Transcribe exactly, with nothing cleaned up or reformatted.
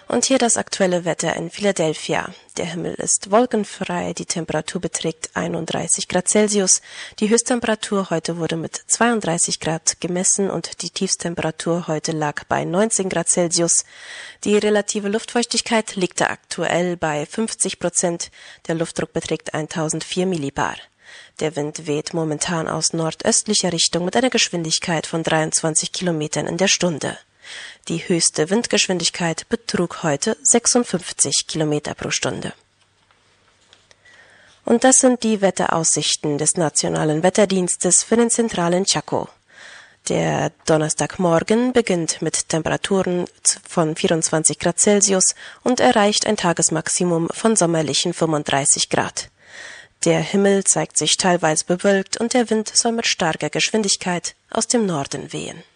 Und hier das aktuelle Wetter in Philadelphia. Der Himmel ist wolkenfrei, die Temperatur beträgt einunddreißig Grad Celsius. Die Höchsttemperatur heute wurde mit zweiunddreißig Grad gemessen und die Tiefsttemperatur heute lag bei neunzehn Grad Celsius. Die relative Luftfeuchtigkeit liegt aktuell bei fünfzig Prozent. Der Luftdruck beträgt tausendvier Millibar. Der Wind weht momentan aus nordöstlicher Richtung mit einer Geschwindigkeit von dreiundzwanzig Kilometern in der Stunde. Die höchste Windgeschwindigkeit betrug heute sechsundfünfzig Kilometer pro Stunde. Und das sind die Wetteraussichten des Nationalen Wetterdienstes für den zentralen Chaco. Der Donnerstagmorgen beginnt mit Temperaturen von vierundzwanzig Grad Celsius und erreicht ein Tagesmaximum von sommerlichen fünfunddreißig Grad. Der Himmel zeigt sich teilweise bewölkt und der Wind soll mit starker Geschwindigkeit aus dem Norden wehen.